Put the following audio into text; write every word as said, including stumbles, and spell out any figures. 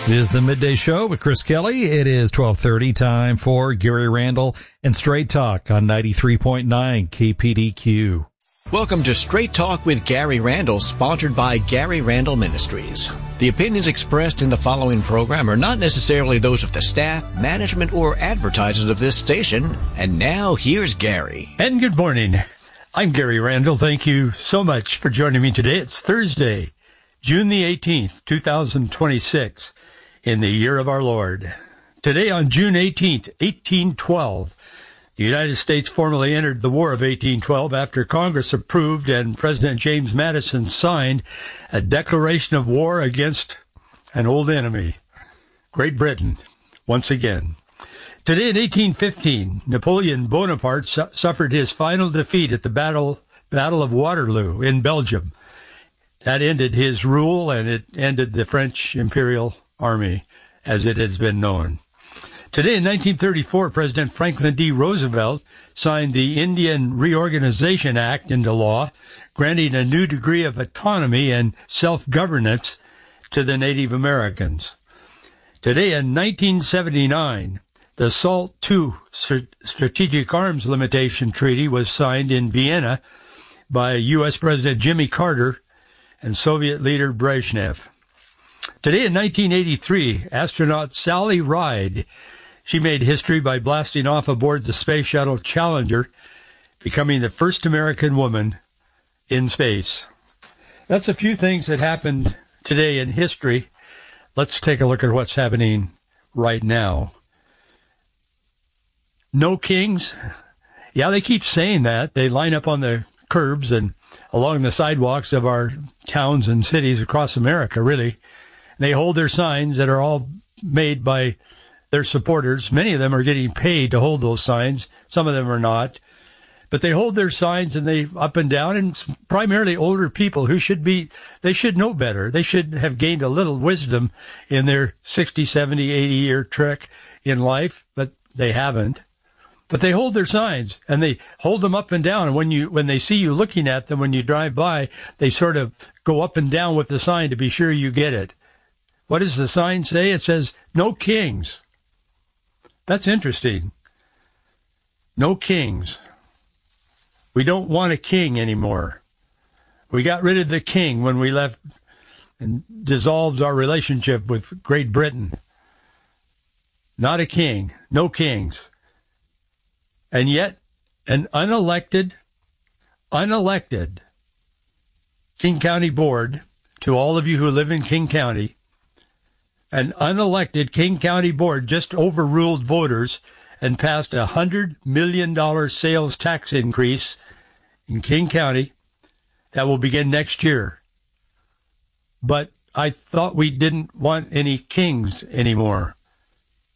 It is the Midday Show with Chris Kelly. It is twelve thirty, time for Gary Randall and Straight Talk on ninety-three point nine K P D Q. Welcome to Straight Talk with Gary Randall, sponsored by Gary Randall Ministries. The opinions expressed in the following program are not necessarily those of the staff, management, or advertisers of this station. And now, here's Gary. And good morning. I'm Gary Randall. Thank you so much for joining me today. It's Thursday, June the eighteenth, two thousand twenty-six. In the year of our Lord. Today on June eighteenth, eighteen twelve, the United States formally entered the War of eighteen twelve after Congress approved and President James Madison signed a declaration of war against an old enemy, Great Britain, once again. Today in eighteen fifteen, Napoleon Bonaparte su- suffered his final defeat at the Battle, Battle of Waterloo in Belgium. That ended his rule, and it ended the French Imperial Army, as it has been known. Today in nineteen thirty-four, President Franklin D. Roosevelt signed the Indian Reorganization Act into law, granting a new degree of autonomy and self-governance to the Native Americans. Today in nineteen seventy-nine, the SALT two Strategic Arms Limitation Treaty was signed in Vienna by U S President Jimmy Carter and Soviet leader Brezhnev. Today in nineteen eighty-three, astronaut Sally Ride, she made history by blasting off aboard the Space Shuttle Challenger, becoming the first American woman in space. That's a few things that happened today in history. Let's take a look at what's happening right now. No kings? Yeah, they keep saying that. They line up on the curbs and along the sidewalks of our towns and cities across America, really. They hold their signs that are all made by their supporters. Many of them are getting paid to hold those signs. Some of them are not. But they hold their signs and they up and down, and it's primarily older people who should be, they should know better. They should have gained a little wisdom in their sixty, seventy, eighty year trek in life, but they haven't. But they hold their signs and they hold them up and down. And when you, when they see you looking at them, when you drive by, they sort of go up and down with the sign to be sure you get it. What does the sign say? It says, no kings. That's interesting. No kings. We don't want a king anymore. We got rid of the king when we left and dissolved our relationship with Great Britain. Not a king. No kings. And yet, an unelected, unelected King County Board, to all of you who live in King County, an unelected King County Board just overruled voters and passed a one hundred million dollars sales tax increase in King County that will begin next year. But I thought we didn't want any kings anymore.